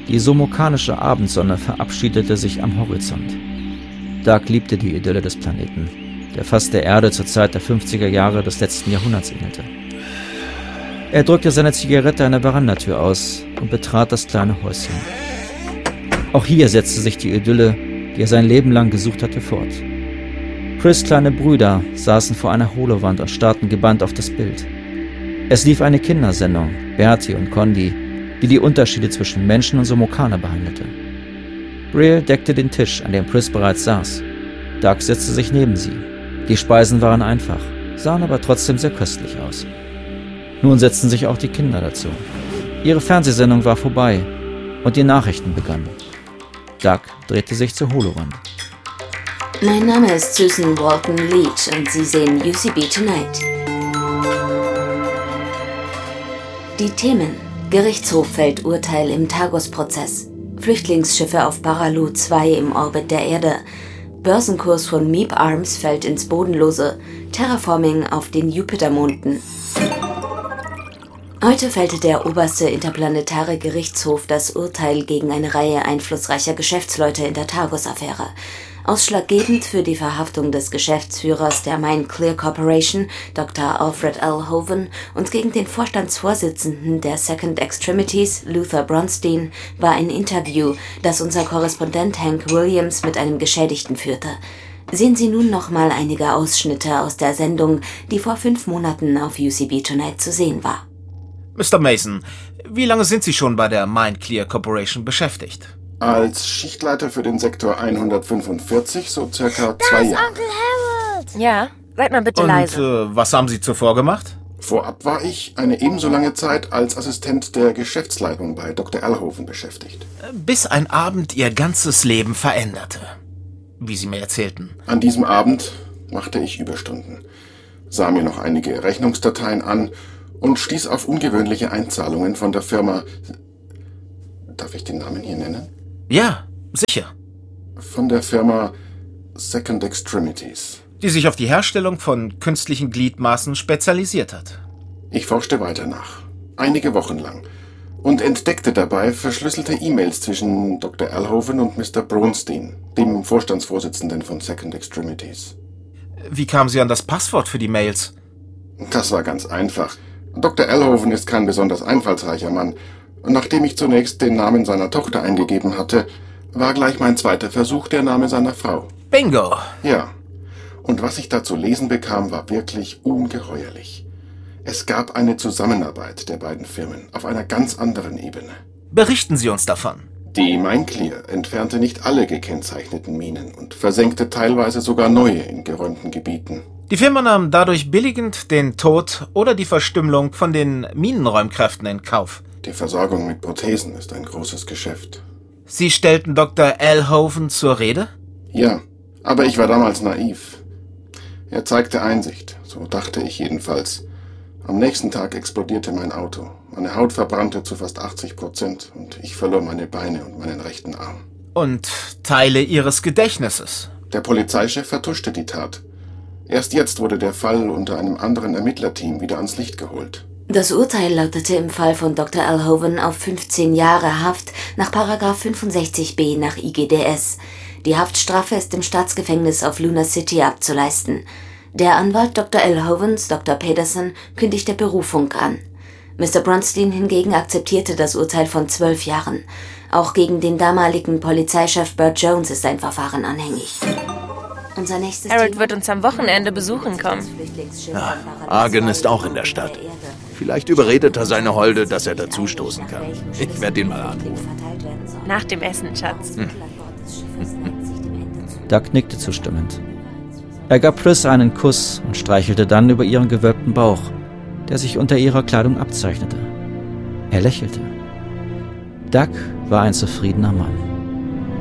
Die somokanische Abendsonne verabschiedete sich am Horizont. Doug liebte die Idylle des Planeten, der fast der Erde zur Zeit der 50er Jahre des letzten Jahrhunderts ähnelte. Er drückte seine Zigarette an der Verandatür aus und betrat das kleine Häuschen. Auch hier setzte sich die Idylle, die er sein Leben lang gesucht hatte, fort. Chris' kleine Brüder saßen vor einer Holowand und starrten gebannt auf das Bild. Es lief eine Kindersendung, Bertie und Condi, die Unterschiede zwischen Menschen und Somokaner behandelte. Brielle deckte den Tisch, an dem Chris bereits saß. Doug setzte sich neben sie. Die Speisen waren einfach, sahen aber trotzdem sehr köstlich aus. Nun setzten sich auch die Kinder dazu. Ihre Fernsehsendung war vorbei und die Nachrichten begannen. Doug drehte sich zur Holowand. Mein Name ist Susan Walton Leach und Sie sehen UCB Tonight. Die Themen: Gerichtshof fällt Urteil im Tagus-Prozess, Flüchtlingsschiffe auf Baralu 2 im Orbit der Erde, Börsenkurs von Meep Arms fällt ins Bodenlose, Terraforming auf den Jupitermonden. Heute fällte der oberste interplanetare Gerichtshof das Urteil gegen eine Reihe einflussreicher Geschäftsleute in der Tagus-Affäre. Ausschlaggebend für die Verhaftung des Geschäftsführers der Mindclear Corporation, Dr. Alfred L. Hoven, und gegen den Vorstandsvorsitzenden der Second Extremities, Luther Bronstein, war ein Interview, das unser Korrespondent Hank Williams mit einem Geschädigten führte. Sehen Sie nun noch mal einige Ausschnitte aus der Sendung, die vor 5 Monaten auf UCB Tonight zu sehen war. Mr. Mason, wie lange sind Sie schon bei der Mindclear Corporation beschäftigt? Als Schichtleiter für den Sektor 145 so circa 2 Jahre. Onkel Harold! Ja, seid mal bitte leise. Und was haben Sie zuvor gemacht? Vorab war ich eine ebenso lange Zeit als Assistent der Geschäftsleitung bei Dr. Elhoven beschäftigt. Bis ein Abend Ihr ganzes Leben veränderte, wie Sie mir erzählten. An diesem Abend machte ich Überstunden, sah mir noch einige Rechnungsdateien an und stieß auf ungewöhnliche Einzahlungen von der Firma... Darf ich den Namen hier nennen? Ja, sicher. Von der Firma Second Extremities. Die sich auf die Herstellung von künstlichen Gliedmaßen spezialisiert hat. Ich forschte weiter nach, einige Wochen lang, und entdeckte dabei verschlüsselte E-Mails zwischen Dr. Elhoven und Mr. Bronstein, dem Vorstandsvorsitzenden von Second Extremities. Wie kamen Sie an das Passwort für die Mails? Das war ganz einfach. Dr. Elhoven ist kein besonders einfallsreicher Mann. Nachdem ich zunächst den Namen seiner Tochter eingegeben hatte, war gleich mein zweiter Versuch der Name seiner Frau. Bingo! Ja. Und was ich da zu lesen bekam, war wirklich ungeheuerlich. Es gab eine Zusammenarbeit der beiden Firmen auf einer ganz anderen Ebene. Berichten Sie uns davon. Die Mindclear entfernte nicht alle gekennzeichneten Minen und versenkte teilweise sogar neue in geräumten Gebieten. Die Firma nahm dadurch billigend den Tod oder die Verstümmelung von den Minenräumkräften in Kauf. Die Versorgung mit Prothesen ist ein großes Geschäft. Sie stellten Dr. Elhoven zur Rede? Ja, aber ich war damals naiv. Er zeigte Einsicht, so dachte ich jedenfalls. Am nächsten Tag explodierte mein Auto. Meine Haut verbrannte zu fast 80% und ich verlor meine Beine und meinen rechten Arm. Und Teile Ihres Gedächtnisses? Der Polizeichef vertuschte die Tat. Erst jetzt wurde der Fall unter einem anderen Ermittlerteam wieder ans Licht geholt. Das Urteil lautete im Fall von Dr. Elhoven auf 15 Jahre Haft nach § 65b nach IGDS. Die Haftstrafe ist im Staatsgefängnis auf Luna City abzuleisten. Der Anwalt Dr. Elhovens, Dr. Pedersen, kündigte Berufung an. Mr. Bronstein hingegen akzeptierte das Urteil von 12 Jahren. Auch gegen den damaligen Polizeichef Burt Jones ist ein Verfahren anhängig. Unser nächstes Harold Thema wird uns am Wochenende besuchen kommen. Ja, Argen ist auch in der Stadt. Vielleicht überredet er seine Holde, dass er dazustoßen kann. Ich werde ihn mal anrufen. Nach dem Essen, Schatz. Doug nickte zustimmend. Er gab Pris einen Kuss und streichelte dann über ihren gewölbten Bauch, der sich unter ihrer Kleidung abzeichnete. Er lächelte. Doug war ein zufriedener Mann.